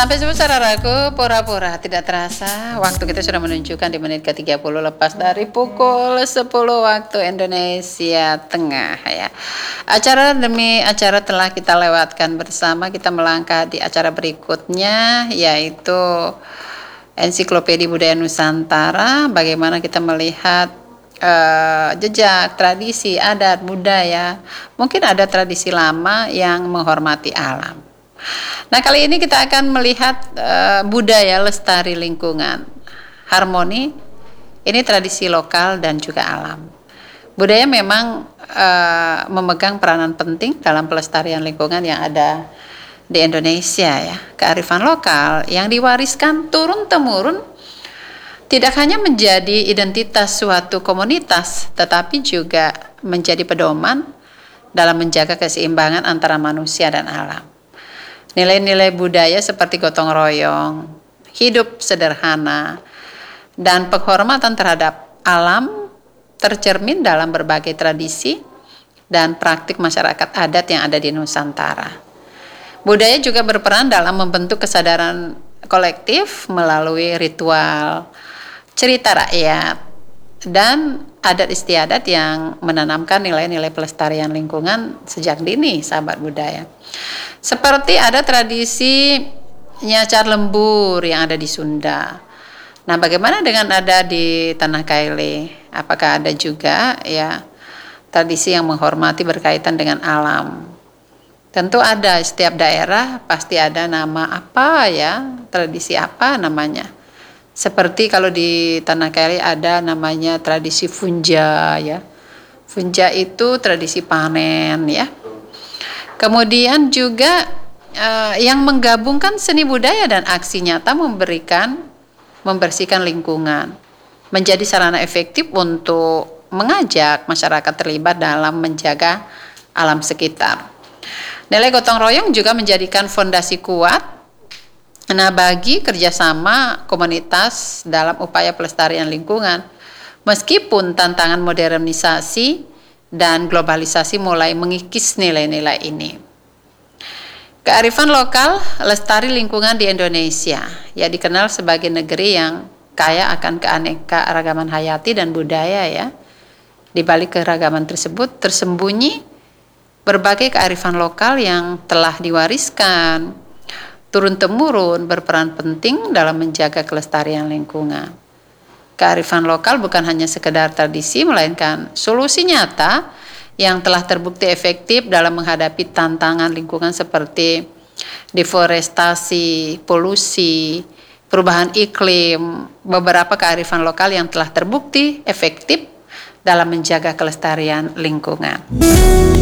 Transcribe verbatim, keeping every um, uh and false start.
Sampai jumpa saudaraku, pura-pura tidak terasa waktu kita sudah menunjukkan di menit ke tiga puluh lepas dari pukul sepuluh waktu Indonesia Tengah ya. Acara demi acara telah kita lewatkan bersama, kita melangkah di acara berikutnya yaitu Ensiklopedia Budaya Nusantara. Bagaimana kita melihat uh, jejak, tradisi, adat, budaya. Mungkin ada tradisi lama yang menghormati alam. Nah, kali ini kita akan melihat uh, budaya lestari lingkungan, harmoni, ini tradisi lokal dan juga alam. Budaya memang uh, memegang peranan penting dalam pelestarian lingkungan yang ada di Indonesia ya. Kearifan lokal yang diwariskan turun-temurun tidak hanya menjadi identitas suatu komunitas, tetapi juga menjadi pedoman dalam menjaga keseimbangan antara manusia dan alam. Nilai-nilai budaya seperti gotong royong, hidup sederhana, dan penghormatan terhadap alam tercermin dalam berbagai tradisi dan praktik masyarakat adat yang ada di Nusantara. Budaya juga berperan dalam membentuk kesadaran kolektif melalui ritual, cerita rakyat, dan adat istiadat yang menanamkan nilai-nilai pelestarian lingkungan sejak dini, sahabat budaya. Seperti ada tradisi nyacar lembur yang ada di Sunda. Nah, bagaimana dengan ada di Tanah Kaili? Apakah ada juga ya tradisi yang menghormati berkaitan dengan alam? Tentu ada, setiap daerah pasti ada nama apa ya, tradisi apa namanya. Seperti kalau di Tanah Kaili ada namanya tradisi Funja ya. Funja itu tradisi panen ya. Kemudian juga uh, yang menggabungkan seni budaya dan aksi nyata memberikan membersihkan lingkungan, menjadi sarana efektif untuk mengajak masyarakat terlibat dalam menjaga alam sekitar. Nilai gotong royong juga menjadikan fondasi kuat nah bagi kerjasama komunitas dalam upaya pelestarian lingkungan, meskipun tantangan modernisasi dan globalisasi mulai mengikis nilai-nilai ini. Kearifan lokal lestari lingkungan di Indonesia ya dikenal sebagai negeri yang kaya akan keanekaragaman hayati dan budaya ya. Di balik keragaman tersebut tersembunyi berbagai kearifan lokal yang telah diwariskan turun-temurun berperan penting dalam menjaga kelestarian lingkungan. Kearifan lokal bukan hanya sekedar tradisi, melainkan solusi nyata yang telah terbukti efektif dalam menghadapi tantangan lingkungan seperti deforestasi, polusi, perubahan iklim, beberapa kearifan lokal yang telah terbukti efektif dalam menjaga kelestarian lingkungan.